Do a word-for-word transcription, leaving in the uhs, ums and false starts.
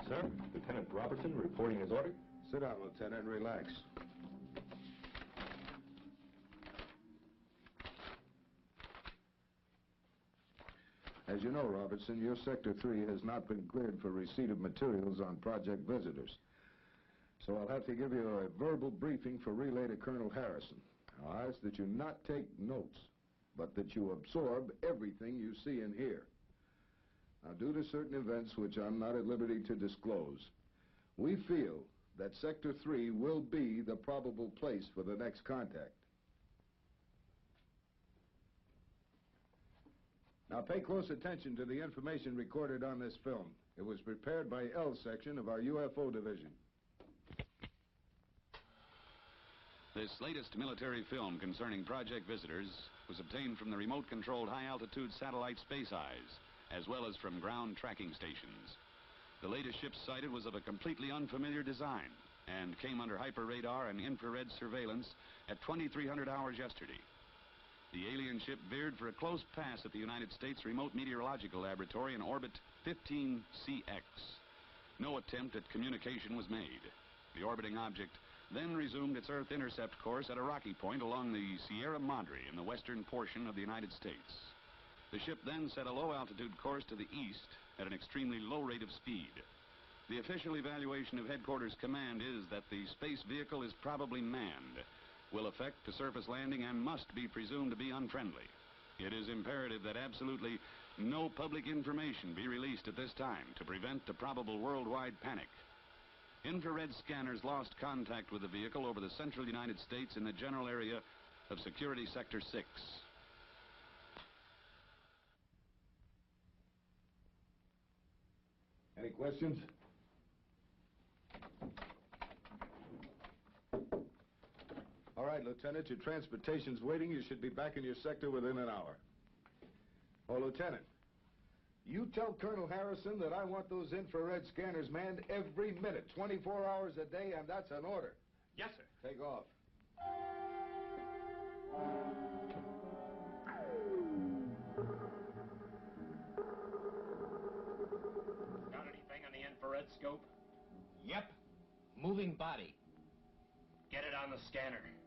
sir. Lieutenant Robertson reporting his order. Sit down, Lieutenant, and relax. As you know, Robertson, your Sector three has not been cleared for receipt of materials on Project Visitors. So I'll have to give you a verbal briefing for relay to Colonel Harrison. I'll ask that you not take notes, but that you absorb everything you see and hear. Now, due to certain events which I'm not at liberty to disclose, we feel that Sector three will be the probable place for the next contact. Now, pay close attention to the information recorded on this film. It was prepared by L Section of our U F O Division. This latest military film concerning Project Visitors was obtained from the remote-controlled high-altitude satellite Space Eyes, as well as from ground tracking stations. The latest ship sighted was of a completely unfamiliar design and came under hyperradar and infrared surveillance at twenty-three hundred hours yesterday. The alien ship veered for a close pass at the United States Remote Meteorological Laboratory in orbit fifteen C X. No attempt at communication was made. The orbiting object then resumed its Earth intercept course at a rocky point along the Sierra Madre in the western portion of the United States. The ship then set a low-altitude course to the east at an extremely low rate of speed. The official evaluation of Headquarters Command is that the space vehicle is probably manned, will effect a surface landing, and must be presumed to be unfriendly. It is imperative that absolutely no public information be released at this time to prevent a probable worldwide panic. Infrared scanners lost contact with the vehicle over the central United States in the general area of Security Sector six. Any questions? All right, Lieutenant, your transportation's waiting. You should be back in your sector within an hour. Oh, Lieutenant, you tell Colonel Harrison that I want those infrared scanners manned every minute, twenty-four hours a day, and that's an order. Yes, sir. Take off. Got anything on the infrared scope? Yep. Moving body. Get it on the scanner.